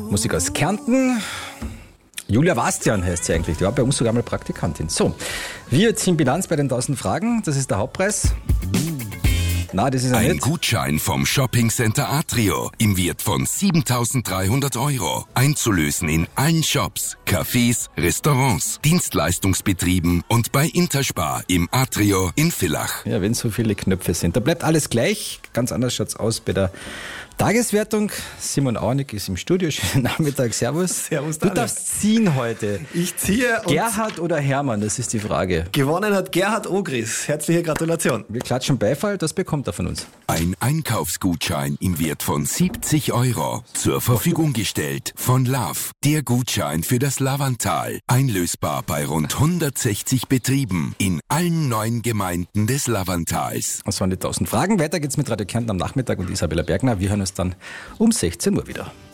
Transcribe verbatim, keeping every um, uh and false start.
Musik aus Kärnten. Julia Bastian heißt sie eigentlich. Die war bei uns sogar mal Praktikantin. So, wir ziehen Bilanz bei den tausend Fragen. Das ist der Hauptpreis. Na, das ist ja Ein nicht. Gutschein vom Shoppingcenter Atrio im Wert von siebentausenddreihundert Euro. Einzulösen in allen Shops, Cafés, Restaurants, Dienstleistungsbetrieben und bei Interspar im Atrio in Villach. Ja, wenn so viele Knöpfe sind. Da bleibt alles gleich. Ganz anders schaut's aus bei der Tageswertung. Simon Auernick ist im Studio. Schönen Nachmittag. Servus. Servus, Du Daniel. darfst ziehen heute. Ich ziehe und Gerhard oder Hermann, das ist die Frage. gewonnen hat Gerhard Ogris. Herzliche Gratulation. Wir klatschen Beifall, das bekommt er von uns. Ein Einkaufsgutschein im Wert von siebzig Euro zur Verfügung gestellt von Love. Der Gutschein für das Lavantal. Einlösbar bei rund hundertsechzig Betrieben in allen neun Gemeinden des Lavantals. Das waren die tausend Fragen. Weiter geht's mit Radio Kärnten am Nachmittag und Isabella Bergner. Wir hören uns dann um sechzehn Uhr wieder.